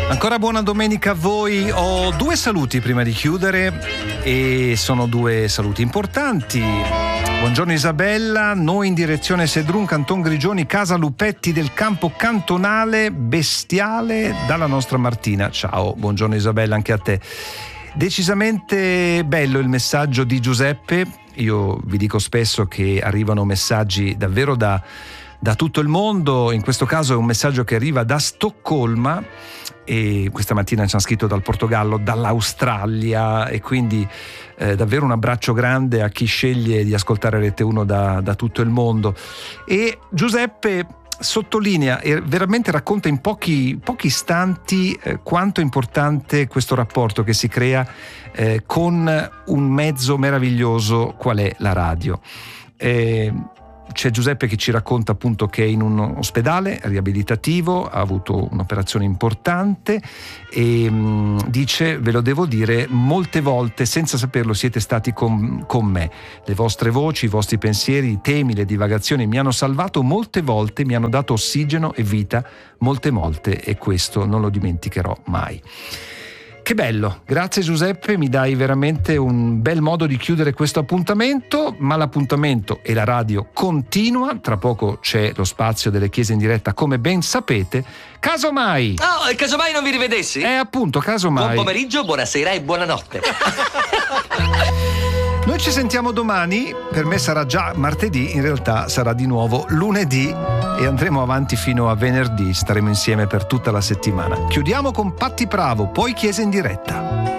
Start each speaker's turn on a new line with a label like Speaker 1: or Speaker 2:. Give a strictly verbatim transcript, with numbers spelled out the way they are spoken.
Speaker 1: Ancora buona domenica a voi. Ho due saluti prima di chiudere e sono due saluti importanti. Buongiorno Isabella, noi in direzione Sedrun, Canton Grigioni, casa Lupetti del campo cantonale Bestiale, dalla nostra Martina. Ciao, buongiorno Isabella anche a te. Decisamente bello il messaggio di Giuseppe. Io vi dico spesso che arrivano messaggi davvero da, da tutto il mondo. In questo caso è un messaggio che arriva da Stoccolma e questa mattina ci hanno scritto dal Portogallo, dall'Australia, e quindi eh, davvero un abbraccio grande a chi sceglie di ascoltare Rete uno da, da tutto il mondo. E Giuseppe sottolinea e veramente racconta in pochi, pochi istanti eh, quanto è importante questo rapporto che si crea eh, con un mezzo meraviglioso qual è la radio. Eh, C'è Giuseppe che ci racconta appunto che è in un ospedale riabilitativo, ha avuto un'operazione importante e mh, dice: ve lo devo dire, molte volte senza saperlo siete stati con, con me, le vostre voci, i vostri pensieri, i temi, le divagazioni mi hanno salvato molte volte, mi hanno dato ossigeno e vita molte volte, e questo non lo dimenticherò mai. Che bello, grazie Giuseppe, mi dai veramente un bel modo di chiudere questo appuntamento, ma l'appuntamento e la radio continua, tra poco c'è lo spazio delle chiese in diretta come ben sapete, casomai.
Speaker 2: Oh, casomai non vi rivedessi?
Speaker 1: Eh appunto, casomai.
Speaker 2: Buon pomeriggio, buonasera e buonanotte.
Speaker 1: Noi ci sentiamo domani, per me sarà già martedì, in realtà sarà di nuovo lunedì e andremo avanti fino a venerdì, staremo insieme per tutta la settimana. Chiudiamo con Patti Bravo, poi Chiesa in diretta.